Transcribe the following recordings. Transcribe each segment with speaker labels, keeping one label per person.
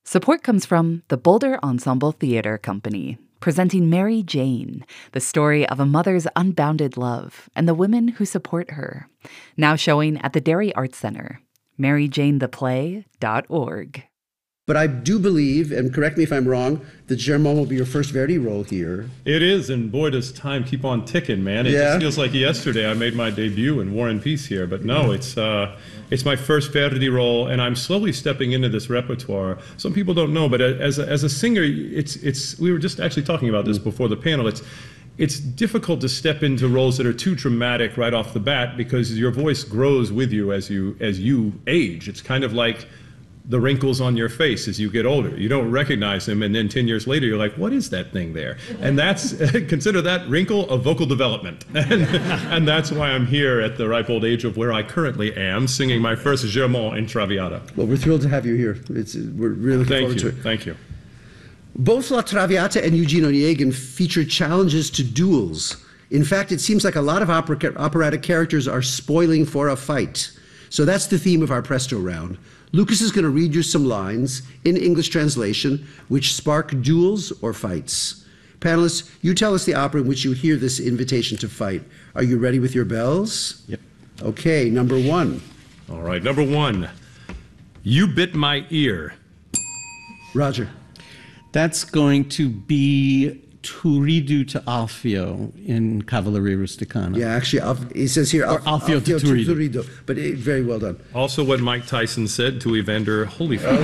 Speaker 1: Support comes from the Boulder Ensemble Theater Company, presenting Mary Jane, the story of a mother's unbounded love and the women who support her. Now showing at the Derry Arts Center, maryjanetheplay.org.
Speaker 2: But I do believe, and correct me if I'm wrong, that Germont will be your first Verdi role here.
Speaker 3: It is, and boy, does time keep on ticking, man. It just feels like yesterday I made my debut in War and Peace here, but no, it's my first Verdi role, and I'm slowly stepping into this repertoire. Some people don't know, but as a singer, we were just actually talking about this before the panel. It's difficult to step into roles that are too dramatic right off the bat because your voice grows with you as you age. It's kind of like the wrinkles on your face as you get older. You don't recognize them, and then 10 years later, you're like, what is that thing there? And that's, consider that wrinkle of vocal development. And that's why I'm here at the ripe old age of where I currently am, singing my first Germont in Traviata.
Speaker 2: Well, we're thrilled to have you here. We're really looking forward to it.
Speaker 3: Thank you.
Speaker 2: Both La Traviata and Eugene Onegin feature challenges to duels. In fact, it seems like a lot of operatic characters are spoiling for a fight. So that's the theme of our Presto round. Lucas is going to read you some lines in English translation which spark duels or fights. Panelists, you tell us the opera in which you hear this invitation to fight. Are you ready with your bells?
Speaker 3: Yep.
Speaker 2: Okay, number one.
Speaker 3: All right, number one. You bit my ear.
Speaker 2: Roger.
Speaker 4: That's going to be Turiddu to Alfio in Cavalleria Rusticana.
Speaker 2: Yeah, actually, it says here
Speaker 4: Alfio to Turiddu.
Speaker 2: But very well done.
Speaker 3: Also what Mike Tyson said to Evander Holyfield.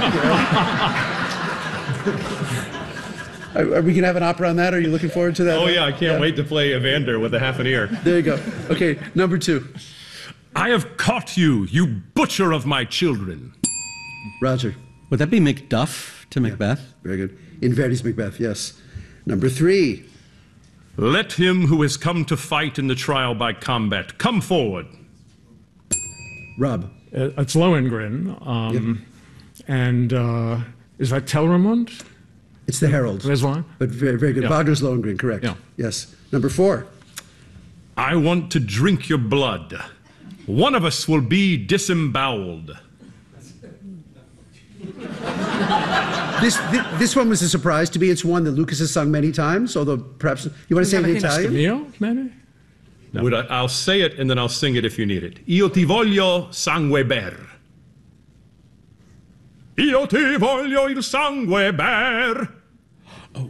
Speaker 2: Are we going to have an opera on that? Are you looking forward to that?
Speaker 3: Oh, yeah, I can't wait to play Evander with a half an ear.
Speaker 2: There you go. Okay, number two.
Speaker 3: I have caught you, you butcher of my children.
Speaker 2: Roger.
Speaker 4: Would that be Macduff to Macbeth?
Speaker 2: Yeah, very good. In Verdi's Macbeth, yes. Number three.
Speaker 3: Let him who has come to fight in the trial by combat come forward.
Speaker 2: Rob.
Speaker 5: It's Lohengrin. And is that Telramund?
Speaker 2: It's the Herald.
Speaker 5: There's one.
Speaker 2: But very, very good.
Speaker 5: Yeah.
Speaker 2: Wagner's Lohengrin, correct.
Speaker 5: Yeah.
Speaker 2: Yes. Number four.
Speaker 3: I want to drink your blood. One of us will be disemboweled.
Speaker 2: This one was a surprise to me. It's one that Lucas has sung many times, although perhaps you want to say it in Italian?
Speaker 5: Mio, maybe?
Speaker 3: No. I'll say it and then I'll sing it if you need it. Io ti voglio sangue ber. Io ti voglio il sangue ber.
Speaker 2: Oh.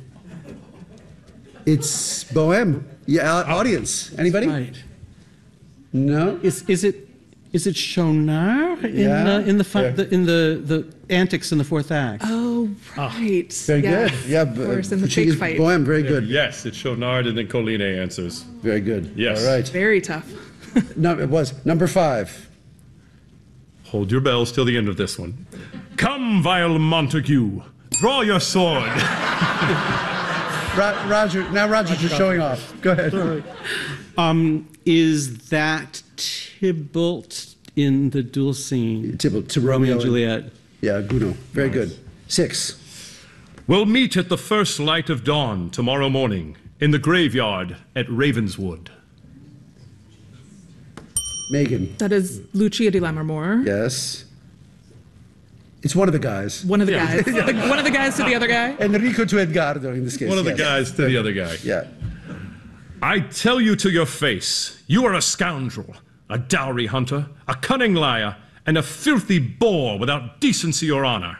Speaker 2: It's Bohème. Yeah, audience. Anybody?
Speaker 4: Right.
Speaker 2: No?
Speaker 4: Is it Schaunard in the antics in the fourth act?
Speaker 6: Oh, right.
Speaker 2: Very good. Yeah,
Speaker 6: of course, in the fake fight.
Speaker 2: Bohème, very good.
Speaker 3: Yes, it's Schaunard and then Colline answers.
Speaker 2: Very good.
Speaker 3: Yes.
Speaker 2: All right.
Speaker 6: Very tough.
Speaker 2: No, it was. Number five.
Speaker 3: Hold your bells till the end of this one. Come, vile Montague, draw your sword.
Speaker 2: Roger, now Roger's just showing off. Go ahead.
Speaker 4: Is that Tybalt in the duel scene?
Speaker 2: Tybalt to Romeo
Speaker 4: and Juliet.
Speaker 2: Yeah, Gounod. Very good. Six.
Speaker 3: We'll meet at the first light of dawn tomorrow morning in the graveyard at Ravenswood.
Speaker 2: Megan.
Speaker 6: That is Lucia di Lammermoor.
Speaker 2: Yes. It's one of the guys.
Speaker 6: One of the guys. One of the guys to the other guy.
Speaker 2: Enrico to Edgardo in this case.
Speaker 3: One of the guys to the other guy.
Speaker 2: Yeah.
Speaker 3: I tell you to your face, you are a scoundrel, a dowry hunter, a cunning liar, and a filthy boor without decency or honor.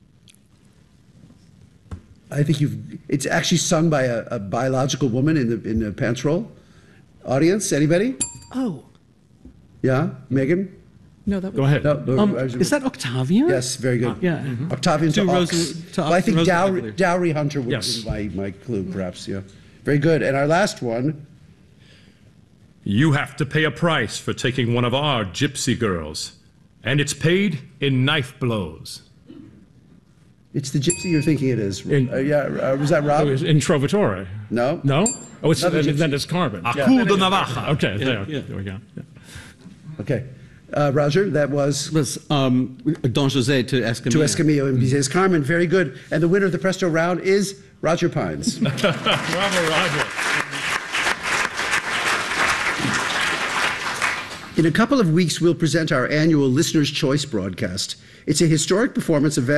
Speaker 2: I think it's actually sung by a biological woman in the pants roll. Audience, anybody?
Speaker 6: Oh.
Speaker 2: Yeah, Megan?
Speaker 6: No, that was...
Speaker 5: Go ahead.
Speaker 2: No,
Speaker 4: Is that Octavian?
Speaker 2: Yes, very good.
Speaker 4: Yeah.
Speaker 2: Octavian to Ox. Well, I think
Speaker 4: Rosa
Speaker 2: dowry hunter would
Speaker 5: Yes.
Speaker 2: be my clue, perhaps, yeah. Very good. And our last one.
Speaker 3: You have to pay a price for taking one of our gypsy girls, and it's paid in knife blows.
Speaker 2: It's the gypsy you're thinking it is.
Speaker 5: In-
Speaker 2: was that Rob?
Speaker 5: Oh, it's in Trovatore.
Speaker 2: No?
Speaker 5: No? Oh, it's,
Speaker 2: Another gypsy.
Speaker 5: then it's Carbon.
Speaker 3: A coup de navaja.
Speaker 5: Okay, there we go. Yeah.
Speaker 2: Okay. Roger, that was
Speaker 4: Don José to Escamillo.
Speaker 2: to Escamillo and Bizet Carmen. Very good. And the winner of the Presto round is Roger Pines.
Speaker 3: Bravo, Roger.
Speaker 2: In a couple of weeks, we'll present our annual Listener's Choice broadcast. It's a historic performance of